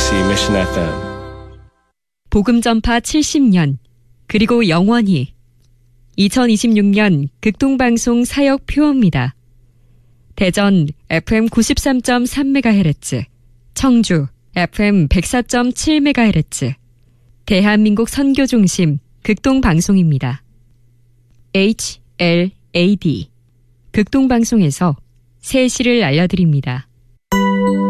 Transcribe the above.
KBC Mission FM. 복음 전파 70년, 그리고 영원히 2026년 극동방송 사역 표어입니다. 대전 FM 93.3MHz, 청주 FM 104.7MHz, 대한민국 선교중심 극동방송입니다. HLAD 극동방송에서 새 시를 알려드립니다.